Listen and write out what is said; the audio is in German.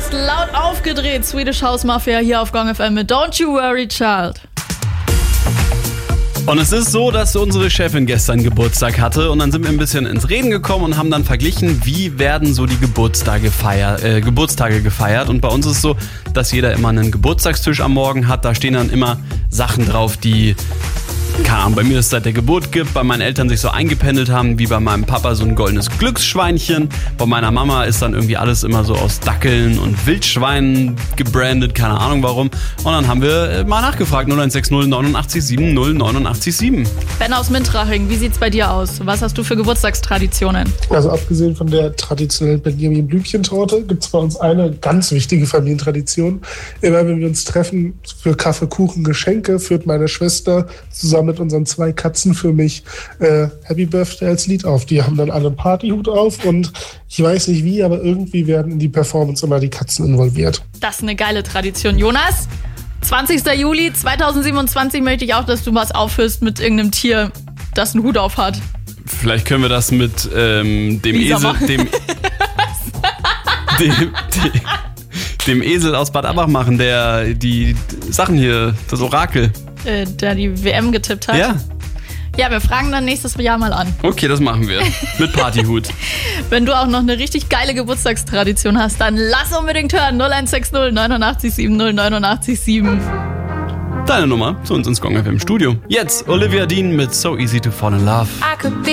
hast laut aufgedreht. Swedish House Mafia hier auf Gong FM mit Don't You Worry Child. Und es ist so, dass unsere Chefin gestern Geburtstag hatte und dann sind wir ein bisschen ins Reden gekommen und haben dann verglichen, wie werden so die Geburtstage gefeiert. Und bei uns ist es so, dass jeder immer einen Geburtstagstisch am Morgen hat. Da stehen dann immer Sachen drauf, die, keine Ahnung, bei mir es seit der Geburt gibt, bei meinen Eltern sich so eingependelt haben, wie bei meinem Papa so ein goldenes Glücksschweinchen. Bei meiner Mama ist dann irgendwie alles immer so aus Dackeln und Wildschweinen gebrandet, keine Ahnung warum. Und dann haben wir mal nachgefragt, 0160 89 7 089 7. Ben aus Mintraching, wie sieht's bei dir aus? Was hast du für Geburtstagstraditionen? Also abgesehen von der traditionellen Benjamin-Blümchen-Torte gibt es bei uns eine ganz wichtige Familientradition. Immer wenn wir uns treffen für Kaffee, Kuchen, Geschenke, führt meine Schwester zusammen mit unseren 2 Katzen für mich Happy Birthday als Lied auf. Die haben dann alle einen Partyhut auf und ich weiß nicht wie, aber irgendwie werden in die Performance immer die Katzen involviert. Das ist eine geile Tradition. Jonas, 20. Juli 2027 möchte ich auch, dass du was aufhörst mit irgendeinem Tier, das einen Hut auf hat. Vielleicht können wir das mit dem Esel aus Bad Abbach machen, der die Sachen hier, das Orakel. Der die WM getippt hat. Ja. Ja, wir fragen dann nächstes Jahr mal an. Okay, das machen wir. Mit Partyhut. Wenn du auch noch eine richtig geile Geburtstagstradition hast, dann lass unbedingt hören. 0160 89 7 089 7. Deine Nummer zu uns ins Gong FM Studio. Jetzt Olivia Dean mit So Easy to Fall in Love. I could be